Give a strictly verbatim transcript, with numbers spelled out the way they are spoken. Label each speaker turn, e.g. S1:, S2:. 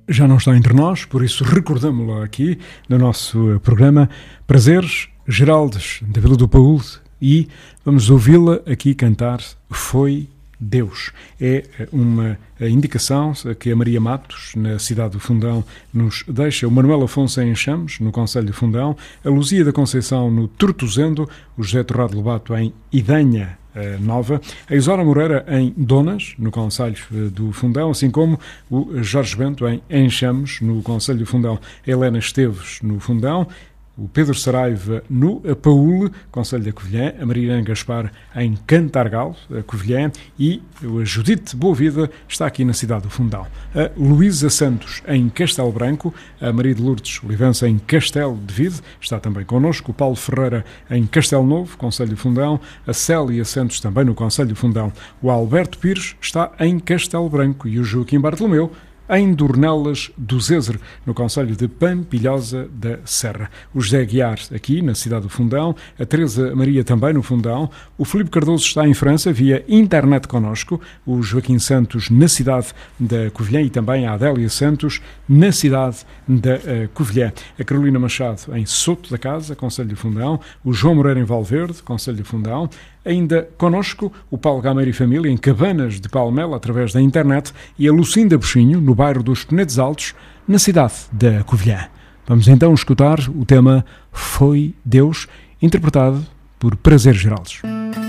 S1: já não está entre nós, por isso recordamos-la aqui no nosso programa. Prazeres, Geraldes, da Vila do Paúl, e vamos ouvi-la aqui cantar Foi Deus. É uma indicação que a Maria Matos, na cidade do Fundão, nos deixa. O Manuel Afonso em Enxames, no concelho de Fundão, a Luzia da Conceição no Tortozendo, o José Torrado Lobato em Idanha Nova, a Isora Moreira em Donas, no concelho do Fundão, assim como o Jorge Bento em Enxames, no concelho do Fundão, a Helena Esteves no Fundão, o Pedro Saraiva no Paúl, concelho da Covilhã, a Maria Gaspar em Cantargal, a Covilhã, e a Judite Boa Vida está aqui na cidade do Fundão. A Luísa Santos em Castelo Branco, a Maria de Lourdes Olivença em Castelo de Vide, está também connosco, o Paulo Ferreira em Castelo Novo, concelho do Fundão, a Célia Santos também no concelho do Fundão, o Alberto Pires está em Castelo Branco e o Joaquim Bartolomeu em Dornelas do Zezer, no concelho de Pampilhosa da Serra. O José Guiar aqui na cidade do Fundão, a Teresa Maria também no Fundão, o Filipe Cardoso está em França via internet connosco, o Joaquim Santos na cidade da Covilhã e também a Adélia Santos na cidade da uh, Covilhã. A Carolina Machado em Soto da Casa, concelho do Fundão, o João Moreira em Valverde, concelho do Fundão, ainda connosco o Paulo Gameiro e família em Cabanas de Palmela através da internet e a Lucinda Buxinho no bairro dos Penedos Altos, na cidade da Covilhã. Vamos então escutar o tema Foi Deus, interpretado por Prazeres, Geraldes.